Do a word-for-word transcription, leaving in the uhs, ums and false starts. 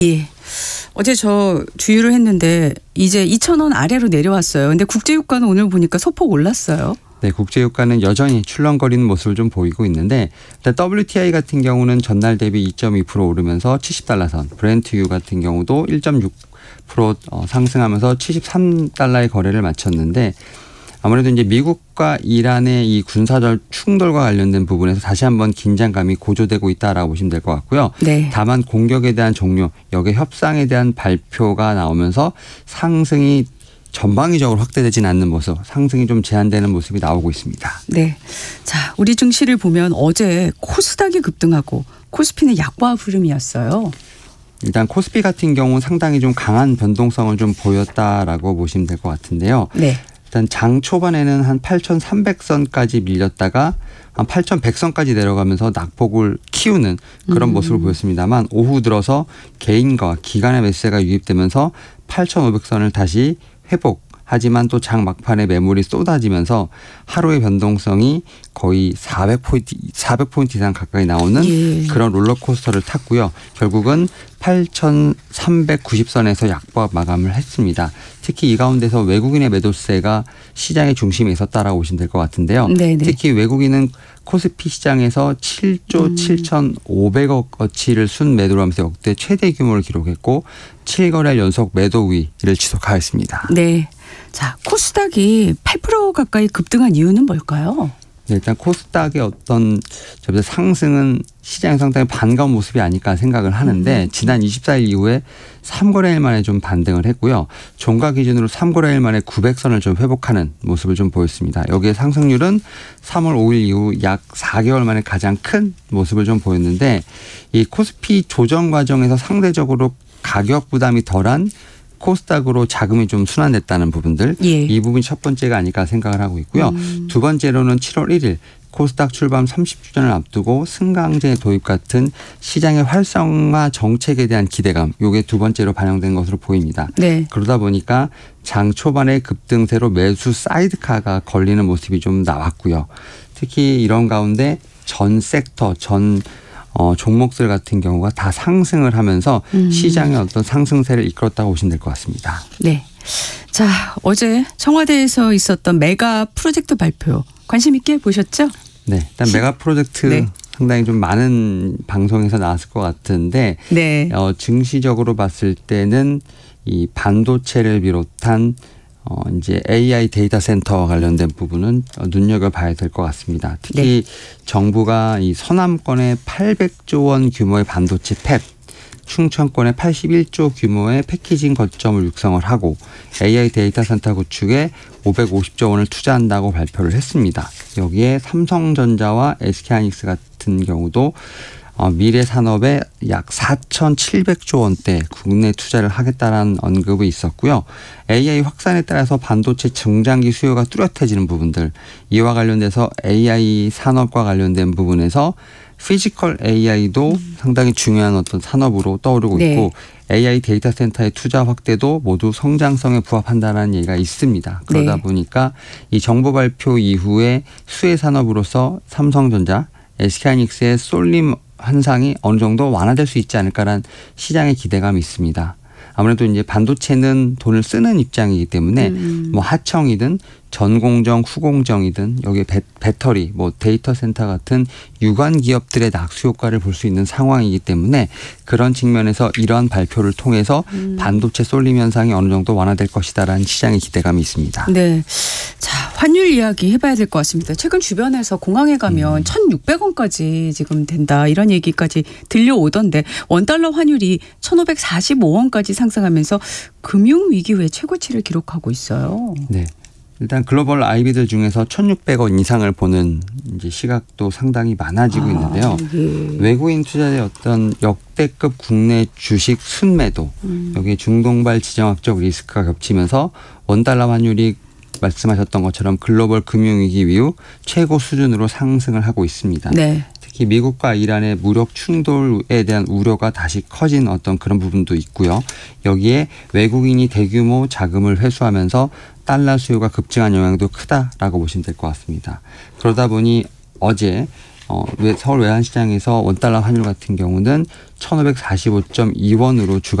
예. 어제 저 주유를 했는데 이제 이천 원 아래로 내려왔어요. 근데 국제유가는 오늘 보니까 소폭 올랐어요. 네, 국제유가는 여전히 출렁거리는 모습을 좀 보이고 있는데 일단 더블유티아이 같은 경우는 전날 대비 이 점 이 퍼센트 오르면서 칠십 달러 선, 브렌트유 같은 경우도 일 점 육 퍼센트 상승하면서 칠십삼 달러의 거래를 마쳤는데 아무래도 이제 미국과 이란의 이 군사적 충돌과 관련된 부분에서 다시 한번 긴장감이 고조되고 있다라고 보시면 될 것 같고요. 네. 다만 공격에 대한 종료, 여기에 협상에 대한 발표가 나오면서 상승이 전방위적으로 확대되지는 않는 모습, 상승이 좀 제한되는 모습이 나오고 있습니다. 네. 자, 우리 증시를 보면 어제 코스닥이 급등하고 코스피는 약보합 흐름이었어요. 일단 코스피 같은 경우는 상당히 좀 강한 변동성을 좀 보였다라고 보시면 될 것 같은데요. 네. 일단 장 초반에는 한 팔천삼백 선까지 밀렸다가 한 팔천백 선까지 내려가면서 낙폭을 키우는 그런 음. 모습을 보였습니다만 오후 들어서 개인과 기관의 매수세가 유입되면서 팔천오백 선을 다시 회복. 하지만 또 장 막판에 매물이 쏟아지면서 하루의 변동성이 거의 사백 포인트, 사백 포인트 이상 가까이 나오는 예. 그런 롤러코스터를 탔고요. 결국은 팔천삼백구십 선에서 약보합 마감을 했습니다. 특히 이 가운데서 외국인의 매도세가 시장의 중심에 있었다라고 보시면 될 것 같은데요. 네네. 특히 외국인은 코스피 시장에서 칠조 음. 칠천오백억 어치를 순매도로 하면서 역대 최대 규모를 기록했고 칠 거래일 연속 매도 우위를 지속하였습니다. 네. 자, 코스닥이 팔 퍼센트 가까이 급등한 이유는 뭘까요? 네, 일단 코스닥의 어떤 상승은 시장에 상당히 반가운 모습이 아닐까 생각을 하는데 음. 지난 이십사 일 이후에 삼 거래일 만에 좀 반등을 했고요. 종가 기준으로 삼 거래일 만에 구백 선을 좀 회복하는 모습을 좀 보였습니다. 여기에 상승률은 삼월 오일 이후 약 사 개월 만에 가장 큰 모습을 좀 보였는데 이 코스피 조정 과정에서 상대적으로 가격 부담이 덜한 코스닥으로 자금이 좀 순환됐다는 부분들. 예. 이 부분이 첫 번째가 아닐까 생각을 하고 있고요. 음. 두 번째로는 칠월 일일 코스닥 출범 삼십 주년을 앞두고 승강제 도입 같은 시장의 활성화 정책에 대한 기대감. 이게 두 번째로 반영된 것으로 보입니다. 네. 그러다 보니까 장 초반에 급등세로 매수 사이드카가 걸리는 모습이 좀 나왔고요. 특히 이런 가운데 전 섹터, 전 어, 종목들 같은 경우가 다 상승을 하면서 음. 시장의 어떤 상승세를 이끌었다고 보시면 될 것 같습니다. 네. 자, 어제 청와대에서 있었던 메가 프로젝트 발표 관심 있게 보셨죠? 네. 일단 시... 메가 프로젝트 네. 상당히 좀 많은 방송에서 나왔을 것 같은데 네. 어, 증시적으로 봤을 때는 이 반도체를 비롯한 어, 이제 에이아이 데이터 센터와 관련된 부분은 눈여겨봐야 될 것 같습니다. 특히 네. 정부가 이 서남권에 팔백조 원 규모의 반도체 팹, 충청권에 팔십일조 규모의 패키징 거점을 육성을 하고 에이아이 데이터 센터 구축에 오백오십조 원을 투자한다고 발표를 했습니다. 여기에 삼성전자와 에스케이하이닉스 같은 경우도 어, 미래 산업에 약 사천칠백조 원대 국내 투자를 하겠다라는 언급이 있었고요. 에이아이 확산에 따라서 반도체 중장기 수요가 뚜렷해지는 부분들, 이와 관련돼서 에이아이 산업과 관련된 부분에서 피지컬 에이아이도 음. 상당히 중요한 어떤 산업으로 떠오르고 네. 있고 에이아이 데이터 센터의 투자 확대도 모두 성장성에 부합한다는 얘기가 있습니다. 그러다 네. 보니까 이 정부 발표 이후에 수혜 산업으로서 삼성전자, 에스케이하이닉스의 쏠림 현상이 어느 정도 완화될 수 있지 않을까라는 시장의 기대감이 있습니다. 아무래도 이제 반도체는 돈을 쓰는 입장이기 때문에 음. 뭐 하청이든 전공정, 후공정이든 여기에 배, 배터리, 뭐 데이터 센터 같은 유관 기업들의 낙수 효과를 볼 수 있는 상황이기 때문에 그런 측면에서 이러한 발표를 통해서 음. 반도체 쏠림 현상이 어느 정도 완화될 것이다라는 시장의 기대감이 있습니다. 네. 자, 환율 이야기 해봐야 될 것 같습니다. 최근 주변에서 공항에 가면 음. 천육백 원까지 지금 된다 이런 얘기까지 들려오던데 원달러 환율이 천오백사십오 원까지 상승하면서 금융위기 후에 최고치를 기록하고 있어요. 네. 일단 글로벌 아이비들 중에서 천육백 원 이상을 보는 이제 시각도 상당히 많아지고 아, 있는데요. 예. 외국인 투자의 어떤 역대급 국내 주식 순매도, 음. 여기에 중동발 지정학적 리스크가 겹치면서 원달러 환율이 말씀하셨던 것처럼 글로벌 금융위기 이후 최고 수준으로 상승을 하고 있습니다. 네. 특히 미국과 이란의 무력 충돌에 대한 우려가 다시 커진 어떤 그런 부분도 있고요. 여기에 외국인이 대규모 자금을 회수하면서 달러 수요가 급증한 영향도 크다라고 보시면 될 것 같습니다. 그러다 보니 어제 어, 서울 외환시장에서 원달러 환율 같은 경우는 천오백사십오 점 이 원으로 주가